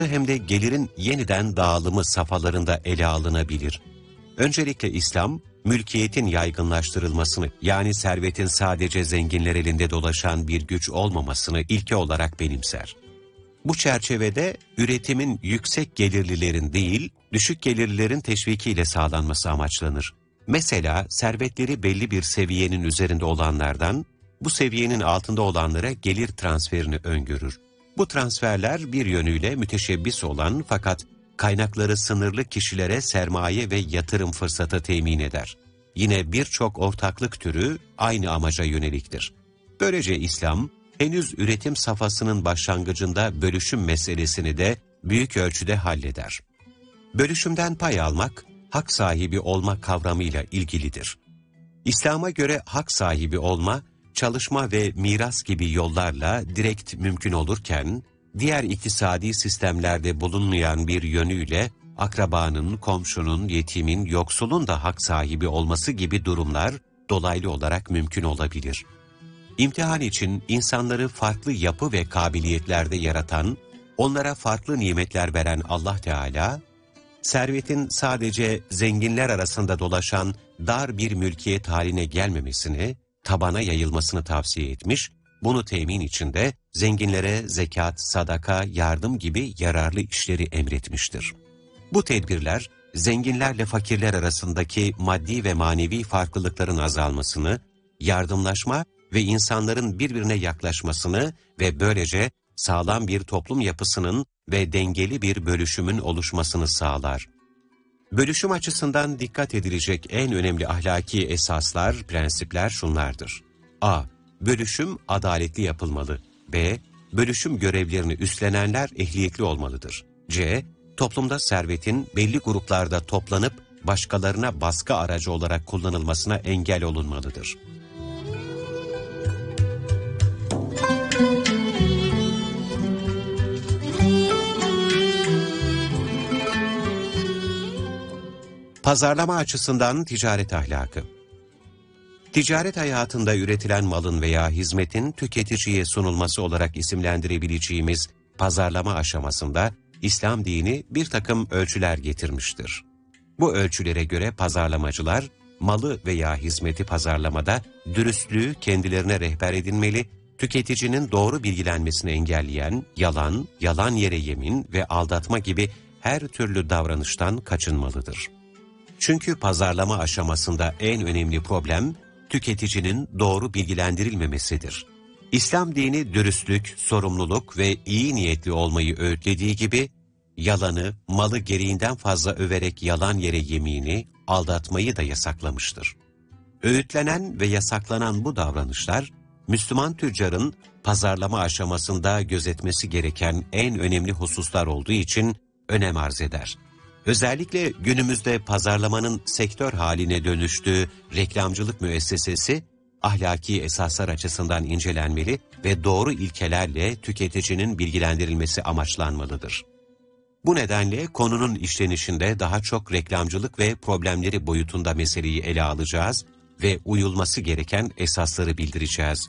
hem de gelirin yeniden dağılımı safhalarında ele alınabilir. Öncelikle İslam, mülkiyetin yaygınlaştırılmasını, yani servetin sadece zenginler elinde dolaşan bir güç olmamasını ilke olarak benimser. Bu çerçevede üretimin yüksek gelirlilerin değil, düşük gelirlilerin teşvikiyle sağlanması amaçlanır. Mesela servetleri belli bir seviyenin üzerinde olanlardan, bu seviyenin altında olanlara gelir transferini öngörür. Bu transferler bir yönüyle müteşebbis olan fakat kaynakları sınırlı kişilere sermaye ve yatırım fırsatı temin eder. Yine birçok ortaklık türü aynı amaca yöneliktir. Böylece İslam, henüz üretim safhasının başlangıcında bölüşüm meselesini de büyük ölçüde halleder. Bölüşümden pay almak, hak sahibi olma kavramıyla ilgilidir. İslam'a göre hak sahibi olma, çalışma ve miras gibi yollarla direkt mümkün olurken, diğer iktisadi sistemlerde bulunmayan bir yönüyle akrabanın, komşunun, yetimin, yoksulun da hak sahibi olması gibi durumlar dolaylı olarak mümkün olabilir. İmtihan için insanları farklı yapı ve kabiliyetlerde yaratan, onlara farklı nimetler veren Allah Teala, servetin sadece zenginler arasında dolaşan dar bir mülkiyet haline gelmemesini, tabana yayılmasını tavsiye etmiş, bunu temin için de zenginlere zekat, sadaka, yardım gibi yararlı işleri emretmiştir. Bu tedbirler, zenginlerle fakirler arasındaki maddi ve manevi farklılıkların azalmasını, yardımlaşma ve insanların birbirine yaklaşmasını ve böylece sağlam bir toplum yapısının ve dengeli bir bölüşümün oluşmasını sağlar. Bölüşüm açısından dikkat edilecek en önemli ahlaki esaslar, prensipler şunlardır. A. Bölüşüm adaletli yapılmalı. B. Bölüşüm görevlerini üstlenenler ehliyetli olmalıdır. C. Toplumda servetin belli gruplarda toplanıp başkalarına baskı aracı olarak kullanılmasına engel olunmalıdır. Pazarlama açısından ticaret ahlakı. Ticaret hayatında üretilen malın veya hizmetin tüketiciye sunulması olarak isimlendirebileceğimiz pazarlama aşamasında İslam dini bir takım ölçüler getirmiştir. Bu ölçülere göre pazarlamacılar malı veya hizmeti pazarlamada dürüstlüğü kendilerine rehber edinmeli, tüketicinin doğru bilgilenmesini engelleyen yalan, yalan yere yemin ve aldatma gibi her türlü davranıştan kaçınmalıdır. Çünkü pazarlama aşamasında en önemli problem tüketicinin doğru bilgilendirilmemesidir. İslam dini dürüstlük, sorumluluk ve iyi niyetli olmayı öğütlediği gibi, yalanı, malı gereğinden fazla överek yalan yere yemini, aldatmayı da yasaklamıştır. Öğütlenen ve yasaklanan bu davranışlar, Müslüman tüccarın pazarlama aşamasında gözetmesi gereken en önemli hususlar olduğu için önem arz eder. Özellikle günümüzde pazarlamanın sektör haline dönüştüğü reklamcılık müessesesi, ahlaki esaslar açısından incelenmeli ve doğru ilkelerle tüketicinin bilgilendirilmesi amaçlanmalıdır. Bu nedenle konunun işlenişinde daha çok reklamcılık ve problemleri boyutunda meseleyi ele alacağız ve uyulması gereken esasları bildireceğiz.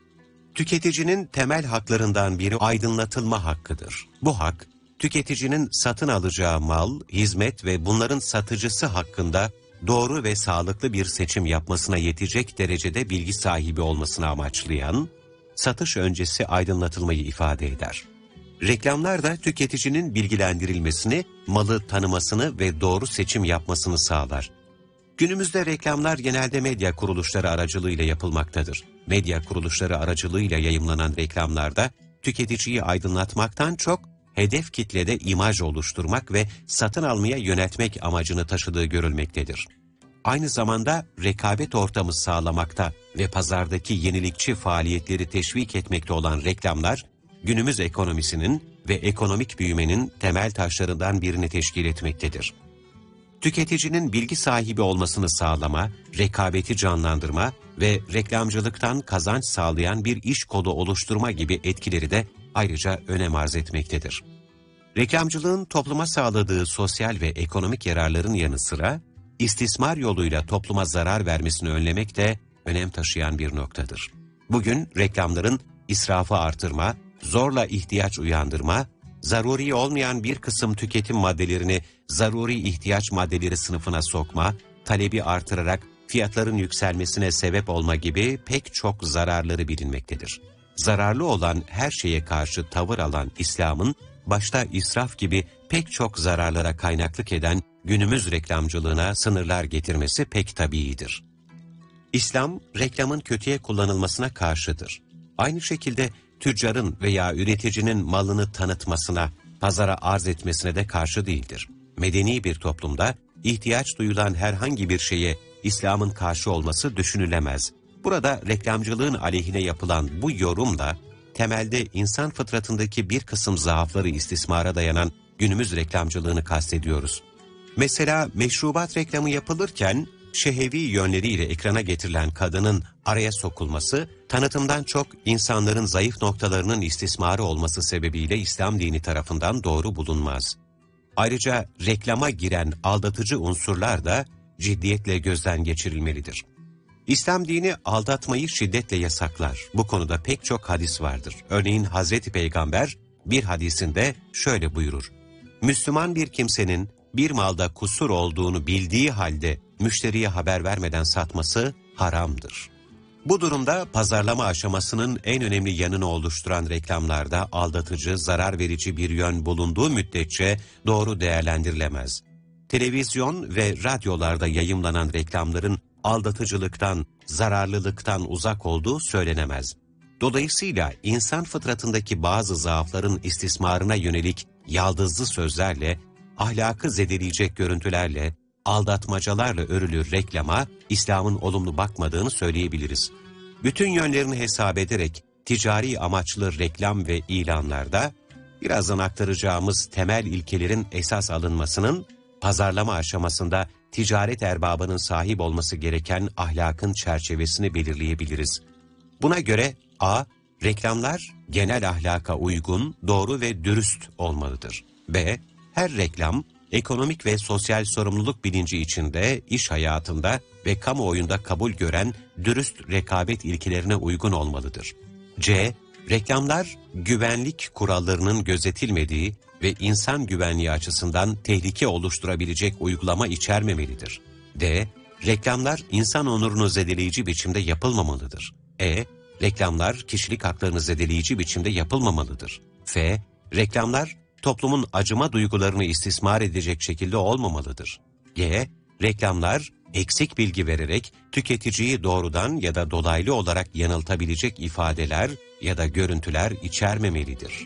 Tüketicinin temel haklarından biri aydınlatılma hakkıdır. Bu hak, tüketicinin satın alacağı mal, hizmet ve bunların satıcısı hakkında doğru ve sağlıklı bir seçim yapmasına yetecek derecede bilgi sahibi olmasını amaçlayan, satış öncesi aydınlatılmayı ifade eder. Reklamlar da tüketicinin bilgilendirilmesini, malı tanımasını ve doğru seçim yapmasını sağlar. Günümüzde reklamlar genelde medya kuruluşları aracılığıyla yapılmaktadır. Medya kuruluşları aracılığıyla yayımlanan reklamlarda tüketiciyi aydınlatmaktan çok, hedef kitlede imaj oluşturmak ve satın almaya yöneltmek amacını taşıdığı görülmektedir. Aynı zamanda rekabet ortamı sağlamakta ve pazardaki yenilikçi faaliyetleri teşvik etmekte olan reklamlar, günümüz ekonomisinin ve ekonomik büyümenin temel taşlarından birini teşkil etmektedir. Tüketicinin bilgi sahibi olmasını sağlama, rekabeti canlandırma ve reklamcılıktan kazanç sağlayan bir iş kolu oluşturma gibi etkileri de ayrıca önem arz etmektedir. Reklamcılığın topluma sağladığı sosyal ve ekonomik yararların yanı sıra, istismar yoluyla topluma zarar vermesini önlemek de önem taşıyan bir noktadır. Bugün reklamların israfı artırma, zorla ihtiyaç uyandırma, zaruri olmayan bir kısım tüketim maddelerini zaruri ihtiyaç maddeleri sınıfına sokma, talebi artırarak fiyatların yükselmesine sebep olma gibi pek çok zararları bilinmektedir. Zararlı olan her şeye karşı tavır alan İslam'ın, başta israf gibi pek çok zararlara kaynaklık eden günümüz reklamcılığına sınırlar getirmesi pek tabiidir. İslam, reklamın kötüye kullanılmasına karşıdır. Aynı şekilde tüccarın veya üreticinin malını tanıtmasına, pazara arz etmesine de karşı değildir. Medeni bir toplumda ihtiyaç duyulan herhangi bir şeye İslam'ın karşı olması düşünülemez. Burada reklamcılığın aleyhine yapılan bu yorum da temelde insan fıtratındaki bir kısım zaafları istismara dayanan günümüz reklamcılığını kastediyoruz. Mesela meşrubat reklamı yapılırken şehevi yönleriyle ekrana getirilen kadının araya sokulması, tanıtımdan çok insanların zayıf noktalarının istismarı olması sebebiyle İslam dini tarafından doğru bulunmaz. Ayrıca reklama giren aldatıcı unsurlar da ciddiyetle gözden geçirilmelidir. İslam dini aldatmayı şiddetle yasaklar. Bu konuda pek çok hadis vardır. Örneğin Hazreti Peygamber bir hadisinde şöyle buyurur: Müslüman bir kimsenin bir malda kusur olduğunu bildiği halde müşteriye haber vermeden satması haramdır. Bu durumda pazarlama aşamasının en önemli yanını oluşturan reklamlarda aldatıcı, zarar verici bir yön bulunduğu müddetçe doğru değerlendirilemez. Televizyon ve radyolarda yayımlanan reklamların aldatıcılıktan, zararlılıktan uzak olduğu söylenemez. Dolayısıyla insan fıtratındaki bazı zaafların istismarına yönelik yaldızlı sözlerle, ahlakı zedeleyecek görüntülerle, aldatmacalarla örülü reklama İslam'ın olumlu bakmadığını söyleyebiliriz. Bütün yönlerini hesap ederek ticari amaçlı reklam ve ilanlarda birazdan aktaracağımız temel ilkelerin esas alınmasının pazarlama aşamasında ticaret erbabının sahip olması gereken ahlakın çerçevesini belirleyebiliriz. Buna göre a. Reklamlar genel ahlaka uygun, doğru ve dürüst olmalıdır. b. Her reklam, ekonomik ve sosyal sorumluluk bilinci içinde, iş hayatında ve kamuoyunda kabul gören dürüst rekabet ilkelerine uygun olmalıdır. C. Reklamlar, güvenlik kurallarının gözetilmediği ve insan güvenliği açısından tehlike oluşturabilecek uygulama içermemelidir. D. Reklamlar, insan onurunu zedeleyici biçimde yapılmamalıdır. E. Reklamlar, kişilik haklarını zedeleyici biçimde yapılmamalıdır. F. Reklamlar, toplumun acıma duygularını istismar edecek şekilde olmamalıdır. G. Reklamlar, eksik bilgi vererek tüketiciyi doğrudan ya da dolaylı olarak yanıltabilecek ifadeler ya da görüntüler içermemelidir.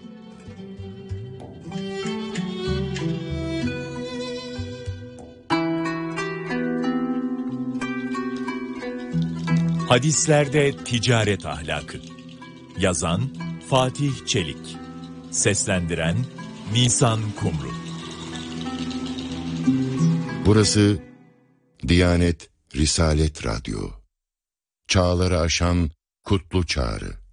Hadislerde ticaret ahlakı. Yazan Fatih Çelik. Seslendiren Nisan Kumru. Burası Diyanet Risalet Radyo. Çağları aşan kutlu çağrı.